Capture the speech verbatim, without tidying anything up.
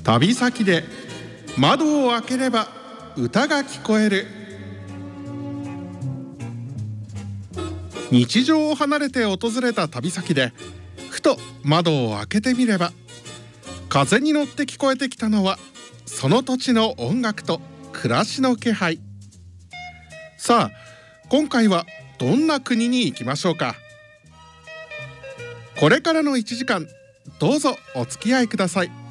旅先で窓を開ければ歌が聞こえる。日常を離れて訪れた旅先でふと窓を開けてみれば、風に乗って聞こえてきたのはその土地の音楽と暮らしの気配。さあ、今回はどんな国に行きましょうか。これからのいちじかん、どうぞお付き合いください。